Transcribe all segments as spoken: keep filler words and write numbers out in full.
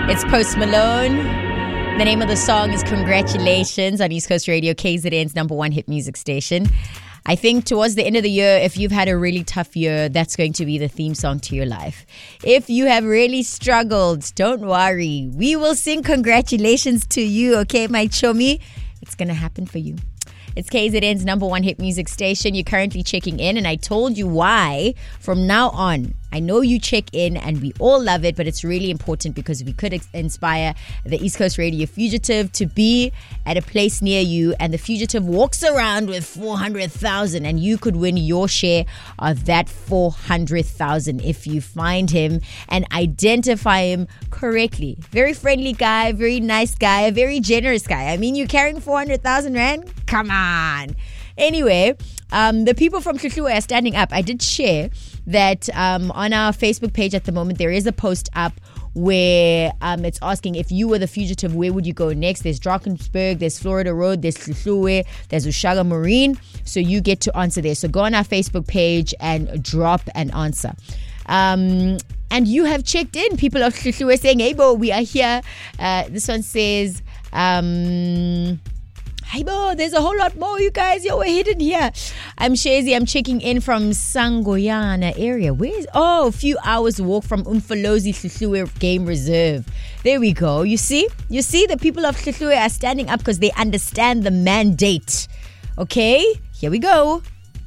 It's Post Malone. The name of the song is Congratulations on East Coast Radio, K Z N's number one hit music station. I think towards the end of the year, if you've had a really tough year, that's going to be the theme song to your life. If you have really struggled, don't worry. We will sing congratulations to you, okay, my chummy? It's going to happen for you. It's K Z N's number one hit music station. You're currently checking in, and I told you why. From now on, I know you check in, and we all love it, but it's really important because we could ex- inspire the East Coast Radio Fugitive to be at a place near you, and the Fugitive walks around with four hundred thousand, and you could win your share of that four hundred thousand if you find him and identify him correctly. Very friendly guy, very nice guy, a very generous guy. I mean, you're carrying four hundred thousand rand? Come on. Anyway, um, the people from Hluhluwe are standing up. I did share that um, on our Facebook page at the moment, there is a post up where um, it's asking if you were the fugitive, where would you go next? There's Drakensberg, there's Florida Road, there's Hluhluwe, there's Ushaga Marine. So you get to answer there. So go on our Facebook page and drop an answer. Um, and you have checked in. People of Hluhluwe saying, hey, bo, we are here. Uh, this one says... Um, Hey, bo, there's a whole lot more, you guys. Yo, we're hidden here. I'm Shazy. I'm checking in from Sangoyana area. Where's... Oh, a few hours walk from Umfolozi Hluhluwe Game Reserve. There we go. You see? You see? The people of Hluhluwe are standing up because they understand the mandate. Okay? Here we go.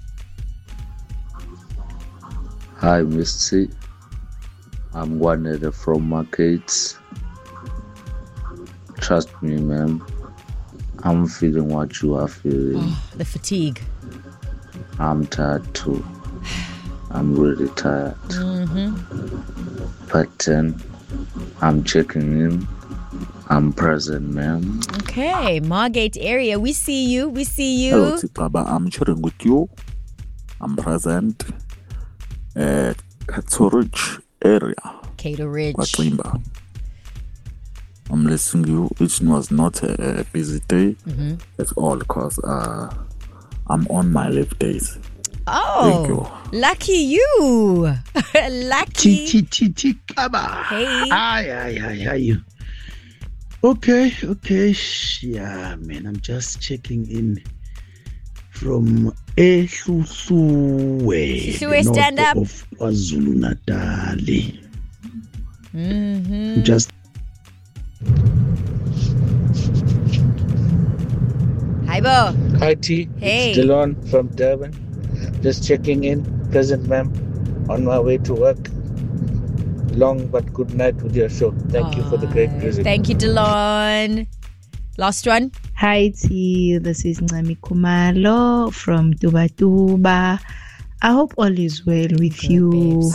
Hi, Misty. I'm Waneda from Markets. Trust me, ma'am. I'm feeling what you are feeling. Oh, the fatigue. I'm tired too. I'm really tired. Mm-hmm. But then, I'm checking in. I'm present, ma'am. Okay, Margate area. We see you. We see you. Hello, Tipaba. I'm checking with you. I'm present. At Cato Ridge area. Cato Ridge. Watrimba. I'm listening to you. It was not a, a busy day mm-hmm. at all because uh, I'm on my leave days. Oh, thank you. Lucky you. Lucky. Tikaba. Hey. Hi, hi, hi, how you? Okay, okay. Yeah, man, I'm just checking in from Hluhluwe, Hluhluwe, stand up. Of KwaZulu-Natal. Mm-hmm. Just. Hi, Bo. Hi, T. Hey. It's Dylan from Durban. Just checking in. Present, ma'am. On my way to work. Long but good night with your show. Thank you for the great music. Thank you, Dylan. Last one. Hi, T. This is Ncami Kumalo from Tuba Tuba. I hope all is well with good, you. Babes.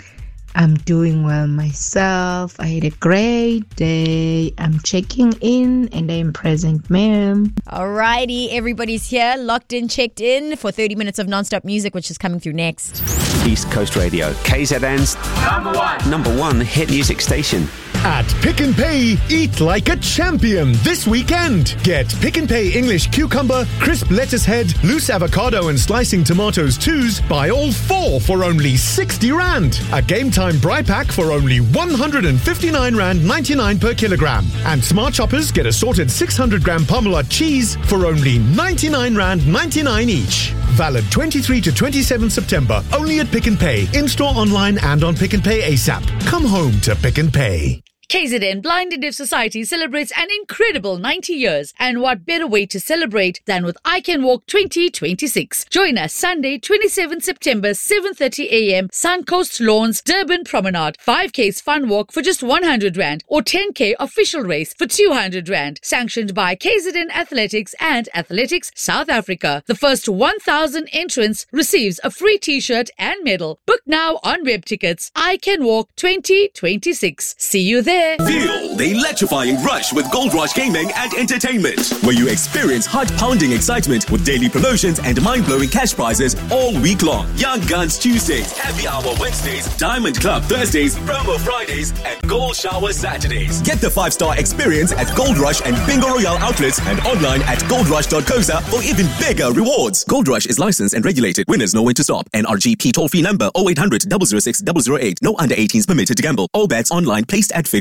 I'm doing well myself. I had a great day. I'm checking in and I'm present, ma'am. Alrighty, everybody's here, locked in, checked in for thirty minutes of non-stop music, which is coming through next. East Coast Radio, K Z N's number one, number one hit music station. At Pick n Pay, eat like a champion this weekend. Get Pick n Pay English cucumber, crisp lettuce head, loose avocado and slicing tomatoes twos. Buy all four for only sixty rand. A Game Time Bri Pack for only one hundred fifty-nine rand ninety-nine per kilogram. And Smart Choppers get assorted six hundred gram Parmalat cheese for only ninety-nine rand ninety-nine each. Valid twenty-third to twenty-seventh September. Only at Pick n Pay. In-store, online and on Pick n Pay ASAP. Come home to Pick n Pay. K Z N Blind and Deaf Society celebrates an incredible ninety years. And what better way to celebrate than with I Can Walk twenty twenty-six. Join us Sunday, twenty-seventh September, seven thirty a.m. Suncoast Lawns, Durban Promenade. five K's fun walk for just one hundred rand or ten K official race for two hundred rand. Sanctioned by K Z N Athletics and Athletics South Africa. The first one thousand entrants receives a free t-shirt and medal. Book now on web tickets. I Can Walk twenty twenty-six. See you there. Feel the electrifying rush with Gold Rush Gaming and Entertainment, where you experience heart-pounding excitement with daily promotions and mind-blowing cash prizes all week long. Young Guns Tuesdays, Happy Hour Wednesdays, Diamond Club Thursdays, Promo Fridays, and Gold Shower Saturdays. Get the five-star experience at Gold Rush and Bingo Royale outlets and online at gold rush dot co za for even bigger rewards. Gold Rush is licensed and regulated. Winners know when to stop. N R G P toll-free number oh eight hundred, double oh six, double oh eight. No under eighteens permitted to gamble. All bets online placed at fixed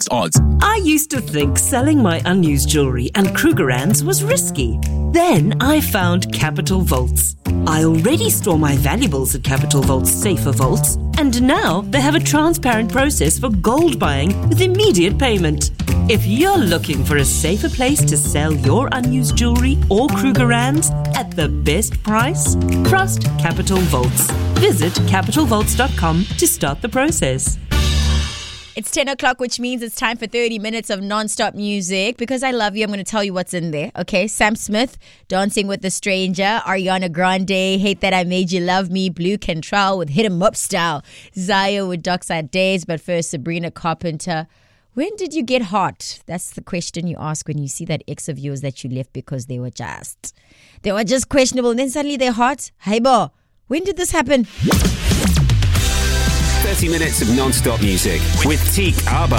best odds. I used to think selling my unused jewelry and Krugerrands was risky. Then I found Capital Vaults. I already store my valuables at Capital Vault's safer vaults, and now they have a transparent process for gold buying with immediate payment. If you're looking for a safer place to sell your unused jewelry or Krugerrands at the best price, trust Capital Vaults. Visit capital vaults dot com to start the process. It's ten o'clock, which means it's time for thirty minutes of non-stop music. Because I love you, I'm going to tell you what's in there. Okay, Sam Smith, Dancing with a Stranger. Ariana Grande, Hate That I Made You Love Me. Blue Cantrell with Hit 'Em Up Style. Zaya with Dockside Days. But first, Sabrina Carpenter. When did you get hot? That's the question you ask when you see that ex of yours that you left because they were just, they were just questionable. And then suddenly they're hot. Hey, bo, when did this happen? thirty minutes of non-stop music with Teak Arba.